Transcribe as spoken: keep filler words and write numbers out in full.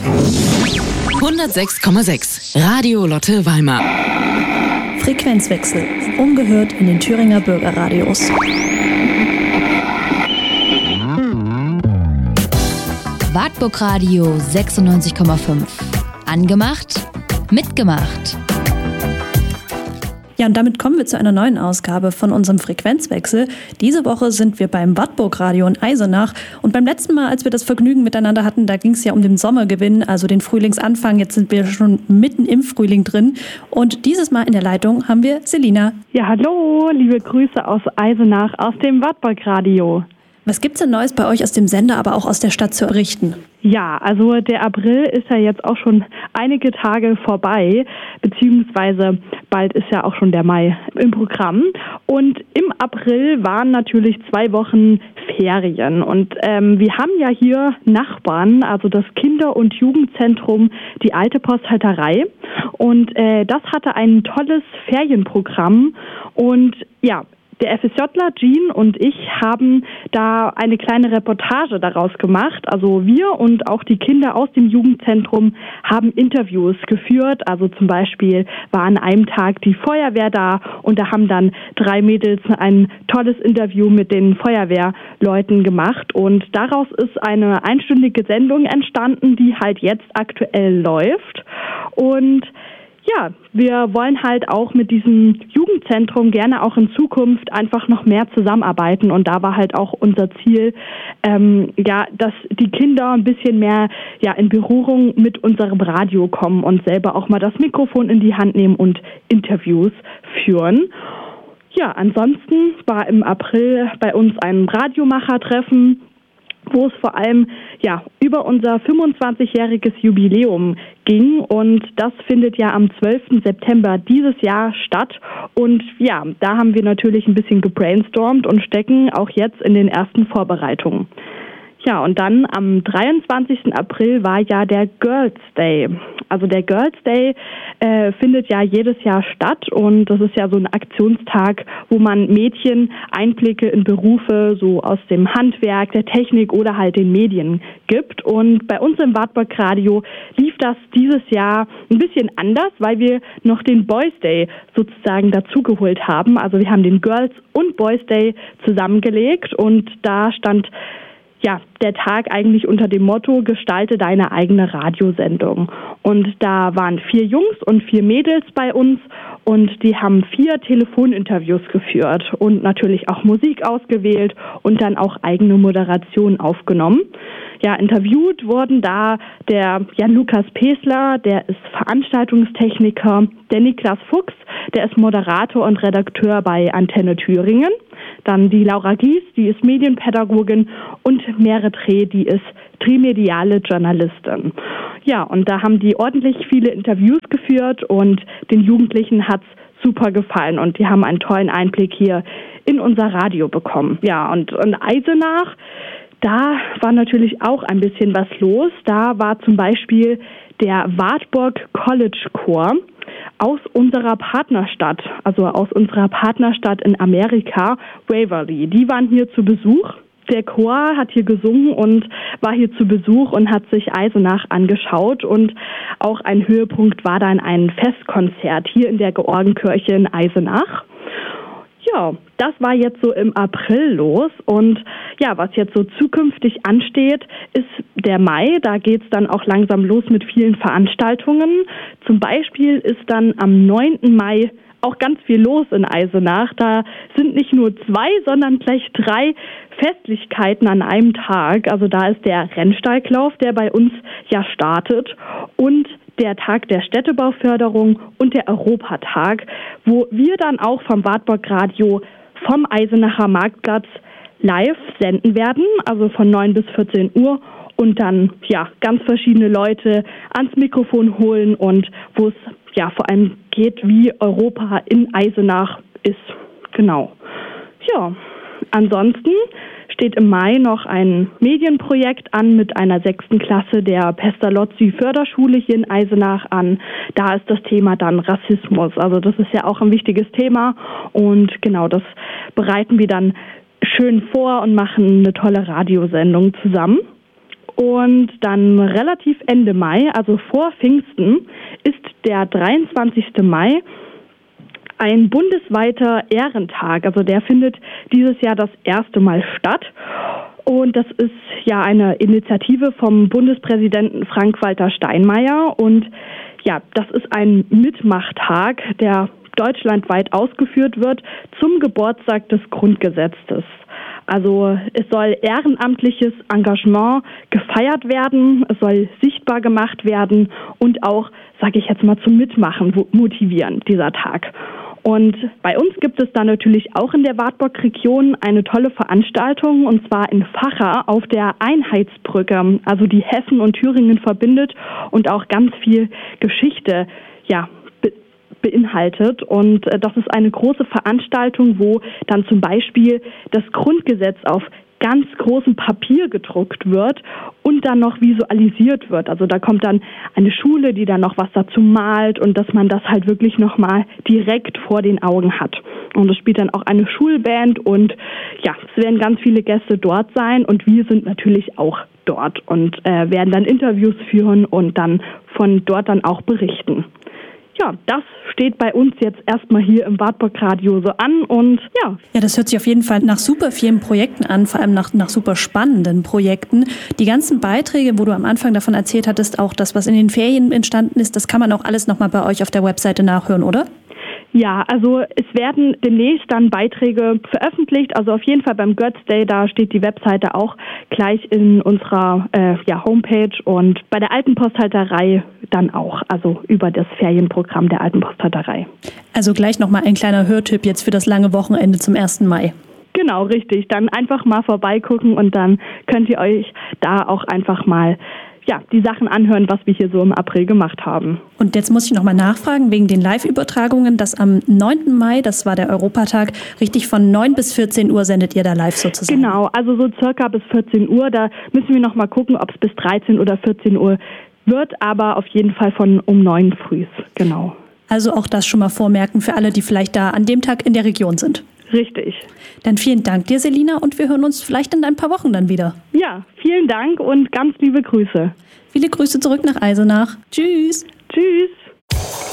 hundertsechs Komma sechs Radio Lotte Weimar. Frequenzwechsel. Ungehört in den Thüringer Bürgerradios. Wartburg Radio sechsundneunzig Komma fünf. Angemacht, mitgemacht. Ja, und damit kommen wir zu einer neuen Ausgabe von unserem Frequenzwechsel. Diese Woche sind wir beim Wartburg Radio in Eisenach. Und beim letzten Mal, als wir das Vergnügen miteinander hatten, da ging es ja um den Sommergewinn, also den Frühlingsanfang. Jetzt sind wir schon mitten im Frühling drin. Und dieses Mal in der Leitung haben wir Selina. Ja, hallo, liebe Grüße aus Eisenach, aus dem Wartburg Radio. Was gibt's denn Neues bei euch aus dem Sender, aber auch aus der Stadt zu berichten? Ja, also der April ist ja jetzt auch schon einige Tage vorbei, beziehungsweise bald ist ja auch schon der Mai im Programm. Und im April waren natürlich zwei Wochen Ferien. Und ähm, wir haben ja hier Nachbarn, also das Kinder- und Jugendzentrum, die Alte Posthalterei. Und äh, das hatte ein tolles Ferienprogramm. Und ja, der FSJler Jean und ich haben da eine kleine Reportage daraus gemacht. Also wir und auch die Kinder aus dem Jugendzentrum haben Interviews geführt. Also zum Beispiel war an einem Tag die Feuerwehr da und da haben dann drei Mädels ein tolles Interview mit den Feuerwehrleuten gemacht. Und daraus ist eine einstündige Sendung entstanden, die halt jetzt aktuell läuft. Und ja, wir wollen halt auch mit diesem Jugendzentrum gerne auch in Zukunft einfach noch mehr zusammenarbeiten und da war halt auch unser Ziel, ähm, ja, dass die Kinder ein bisschen mehr ja in Berührung mit unserem Radio kommen und selber auch mal das Mikrofon in die Hand nehmen und Interviews führen. Ja, ansonsten war im April bei uns ein Radiomachertreffen, wo es vor allem ja über unser fünfundzwanzigjähriges Jubiläum ging und das findet ja am zwölften September dieses Jahr statt und ja, da haben wir natürlich ein bisschen gebrainstormt und stecken auch jetzt in den ersten Vorbereitungen. Ja, und dann am dreiundzwanzigsten April war ja der Girls Day. Also der Girls Day äh, findet ja jedes Jahr statt und das ist ja so ein Aktionstag, wo man Mädchen Einblicke in Berufe so aus dem Handwerk, der Technik oder halt den Medien gibt. Und bei uns im Wartburg Radio lief das dieses Jahr ein bisschen anders, weil wir noch den Boys Day sozusagen dazugeholt haben. Also wir haben den Girls und Boys Day zusammengelegt und da stand ja, der Tag eigentlich unter dem Motto, gestalte deine eigene Radiosendung. Und da waren vier Jungs und vier Mädels bei uns und die haben vier Telefoninterviews geführt und natürlich auch Musik ausgewählt und dann auch eigene Moderationen aufgenommen. Ja, interviewt wurden da der Jan-Lukas Pesler, der ist Veranstaltungstechniker, der Niklas Fuchs, der ist Moderator und Redakteur bei Antenne Thüringen, dann die Laura Gies, die ist Medienpädagogin und Merit Reh, die ist trimediale Journalistin. Ja, und da haben die ordentlich viele Interviews geführt und den Jugendlichen hat's super gefallen und die haben einen tollen Einblick hier in unser Radio bekommen. Ja, und, und Eisenach, da war natürlich auch ein bisschen was los. Da war zum Beispiel der Wartburg College Chor aus unserer Partnerstadt, also aus unserer Partnerstadt in Amerika, Waverly. Die waren hier zu Besuch. Der Chor hat hier gesungen und war hier zu Besuch und hat sich Eisenach angeschaut. Und auch ein Höhepunkt war dann ein Festkonzert hier in der Georgenkirche in Eisenach. Ja, das war jetzt so im April los und ja, was jetzt so zukünftig ansteht, ist der Mai. Da geht's dann auch langsam los mit vielen Veranstaltungen. Zum Beispiel ist dann am neunten Mai auch ganz viel los in Eisenach. Da sind nicht nur zwei, sondern gleich drei Festlichkeiten an einem Tag. Also da ist der Rennsteiglauf, der bei uns ja startet und der Tag der Städtebauförderung und der Europatag, wo wir dann auch vom Wartburg Radio vom Eisenacher Marktplatz live senden werden, also von neun bis vierzehn Uhr und dann ja ganz verschiedene Leute ans Mikrofon holen und wo es ja vor allem geht, wie Europa in Eisenach ist. Genau. Ja, ansonsten steht im Mai noch ein Medienprojekt an mit einer sechsten Klasse der Pestalozzi-Förderschule hier in Eisenach an. Da ist das Thema dann Rassismus. Also das ist ja auch ein wichtiges Thema und genau das bereiten wir dann schön vor und machen eine tolle Radiosendung zusammen. Und dann relativ Ende Mai, also vor Pfingsten, ist der dreiundzwanzigsten Mai ein bundesweiter Ehrentag. Also der findet dieses Jahr das erste Mal statt. Und das ist ja eine Initiative vom Bundespräsidenten Frank-Walter Steinmeier. Und ja, das ist ein Mitmachtag, der deutschlandweit ausgeführt wird zum Geburtstag des Grundgesetzes. Also es soll ehrenamtliches Engagement gefeiert werden, es soll sichtbar gemacht werden und auch, sage ich jetzt mal, zum Mitmachen motivieren, dieser Tag. Und bei uns gibt es da natürlich auch in der Wartburg-Region eine tolle Veranstaltung, und zwar in Vacha auf der Einheitsbrücke, also die Hessen und Thüringen verbindet und auch ganz viel Geschichte, ja, beinhaltet. Und das ist eine große Veranstaltung, wo dann zum Beispiel das Grundgesetz auf ganz großem Papier gedruckt wird und dann noch visualisiert wird. Also da kommt dann eine Schule, die dann noch was dazu malt und dass man das halt wirklich nochmal direkt vor den Augen hat. Und es spielt dann auch eine Schulband und ja, es werden ganz viele Gäste dort sein und wir sind natürlich auch dort und äh, werden dann Interviews führen und dann von dort dann auch berichten. Ja, das steht bei uns jetzt erstmal hier im Wartburg-Radio so an und ja. Ja, das hört sich auf jeden Fall nach super vielen Projekten an, vor allem nach, nach super spannenden Projekten. Die ganzen Beiträge, wo du am Anfang davon erzählt hattest, auch das, was in den Ferien entstanden ist, das kann man auch alles nochmal bei euch auf der Webseite nachhören, oder? Ja, also es werden demnächst dann Beiträge veröffentlicht, also auf jeden Fall beim Götz Day, da steht die Webseite auch gleich in unserer äh, ja, Homepage und bei der Alten Posthalterei dann auch, also über das Ferienprogramm der Alten Posthalterei. Also gleich nochmal ein kleiner Hörtipp jetzt für das lange Wochenende zum ersten Mai. Genau, richtig. Dann einfach mal vorbeigucken und dann könnt ihr euch da auch einfach mal ja, die Sachen anhören, was wir hier so im April gemacht haben. Und jetzt muss ich nochmal nachfragen, wegen den Live-Übertragungen, dass am neunten Mai, das war der Europatag, richtig von neun bis vierzehn Uhr sendet ihr da live sozusagen? Genau, also so circa bis vierzehn Uhr, da müssen wir nochmal gucken, ob es bis dreizehn oder vierzehn Uhr wird, aber auf jeden Fall von um neun früh, genau. Also auch das schon mal vormerken für alle, die vielleicht da an dem Tag in der Region sind. Richtig. Dann vielen Dank dir, Selina, und wir hören uns vielleicht in ein paar Wochen dann wieder. Ja, vielen Dank und ganz liebe Grüße. Viele Grüße zurück nach Eisenach. Tschüss. Tschüss.